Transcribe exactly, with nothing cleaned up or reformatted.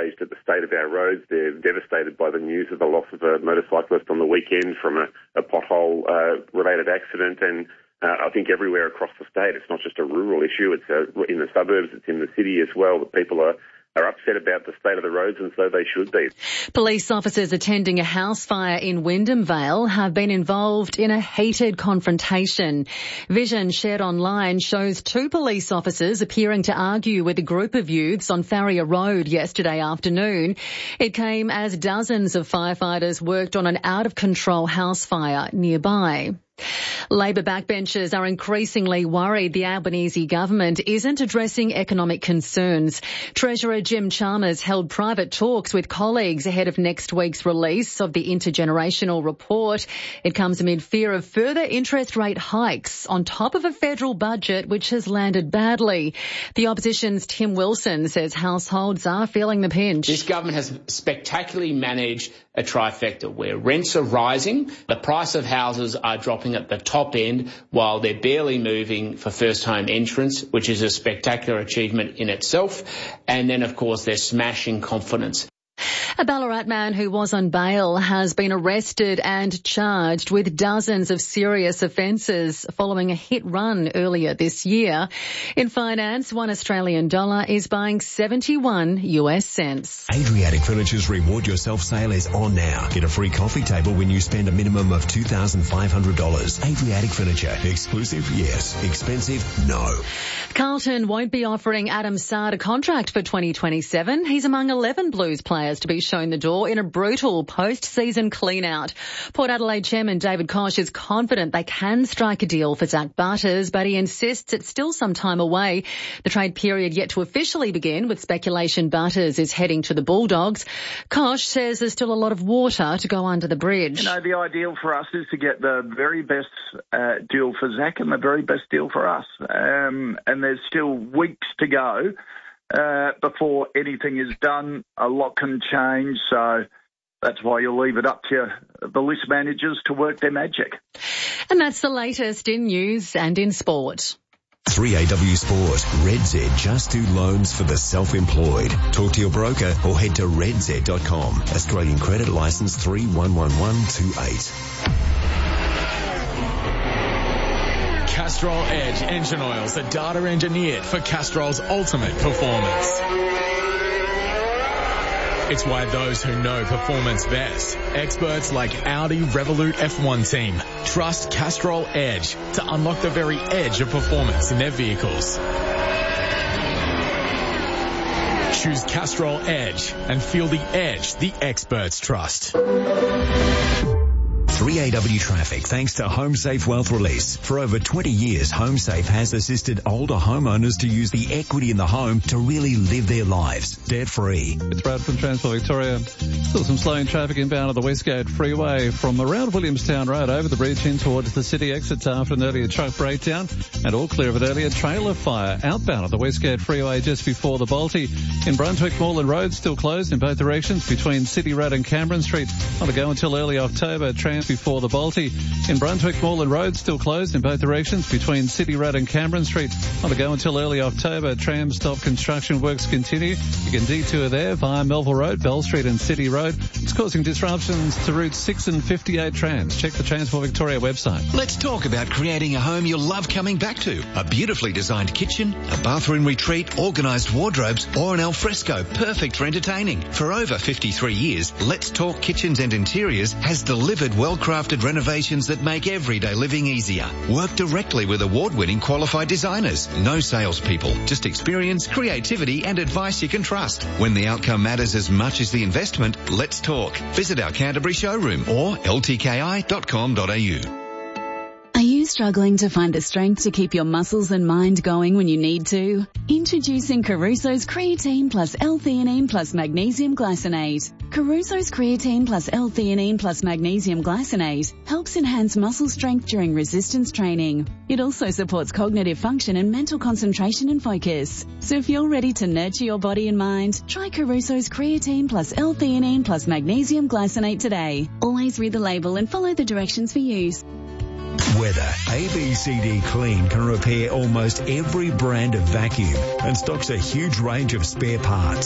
outraged at the state of our roads. They're devastated by the news of the loss of a motorcyclist on the weekend from a, a pothole-related uh, accident. And uh, I think everywhere across the state, it's not just a rural issue. It's uh, in the suburbs, it's in the city as well, that people are are upset about the state of the roads, and so they should be. Police officers attending a house fire in Wyndham Vale have been involved in a heated confrontation. Vision shared online shows two police officers appearing to argue with a group of youths on Farrier Road yesterday afternoon. It came as dozens of firefighters worked on an out-of-control house fire nearby. Labor backbenchers are increasingly worried the Albanese government isn't addressing economic concerns. Treasurer Jim Chalmers held private talks with colleagues ahead of next week's release of the intergenerational report. It comes amid fear of further interest rate hikes on top of a federal budget which has landed badly. The opposition's Tim Wilson says households are feeling the pinch. This government has spectacularly managed a trifecta where rents are rising, the price of houses are dropping at the top end while they're barely moving for first home entrants, which is a spectacular achievement in itself. And then, of course, they're smashing confidence. A Ballarat man who was on bail has been arrested and charged with dozens of serious offences following a hit run earlier this year. In finance, one Australian dollar is buying seventy-one US cents. Adriatic Furniture's Reward Yourself sale is on now. Get a free coffee table when you spend a minimum of two thousand five hundred dollars. Adriatic Furniture. Exclusive? Yes. Expensive? No. Carlton won't be offering Adam Saad a contract for twenty twenty-seven. He's among eleven Blues players to be shown the door in a brutal post-season clean-out. Port Adelaide chairman David Koch is confident they can strike a deal for Zach Butters, but he insists it's still some time away. The trade period yet to officially begin, with speculation Butters is heading to the Bulldogs. Koch says there's still a lot of water to go under the bridge. You know, the ideal for us is to get the very best uh, deal for Zach and the very best deal for us. Um, and there's still weeks to go Uh, before anything is done. A lot can change, so that's why you'll leave it up to the list managers to work their magic. And that's the latest in news and in sport. three A W Sport. RedZ just do loans for the self-employed. Talk to your broker or head to red z dot com. Australian credit licence three one one one two eight. Castrol Edge engine oils are data engineered for Castrol's ultimate performance. It's why those who know performance best, experts like Audi Revolut F one team, trust Castrol Edge to unlock the very edge of performance in their vehicles. Choose Castrol Edge and feel the edge the experts trust. three A W Traffic, thanks to HomeSafe Wealth Release. For over twenty years, HomeSafe has assisted older homeowners to use the equity in the home to really live their lives debt-free. It's Brad from Transport Victoria. Still some slowing traffic inbound of the Westgate Freeway from around Williamstown Road over the bridge in towards the city exits after an earlier truck breakdown, and all clear of an earlier trailer fire outbound of the Westgate Freeway just before the Balti. In Brunswick, Moreland Road still closed in both directions between City Road and Cameron Street. On to go until early October. Trans before the Balti. In Brunswick, Moreland Road still closed in both directions between City Road and Cameron Street. On to go until early October. Tram stop construction works continue. You can detour there via Melville Road, Bell Street and City Road. It's causing disruptions to routes six and fifty-eight trams. Check the Transport Victoria website. Let's talk about creating a home you'll love coming back to. A beautifully designed kitchen, a bathroom retreat, organised wardrobes, or an alfresco perfect for entertaining. For over fifty-three years, Let's Talk Kitchens and Interiors has delivered well-crafted renovations that make everyday living easier. Work directly with award-winning qualified designers. No salespeople, just experience, creativity and advice you can trust. When the outcome matters as much as the investment, let's talk. Visit our Canterbury showroom or l t k i dot com dot a u. Are you struggling to find the strength to keep your muscles and mind going when you need to? Introducing Caruso's Creatine plus L-theanine plus Magnesium Glycinate. Caruso's Creatine plus L-theanine plus Magnesium Glycinate helps enhance muscle strength during resistance training. It also supports cognitive function and mental concentration and focus. So if you're ready to nurture your body and mind, try Caruso's Creatine plus L-theanine plus Magnesium Glycinate today. Always read the label and follow the directions for use. Weather. A B C D Clean can repair almost every brand of vacuum and stocks a huge range of spare parts.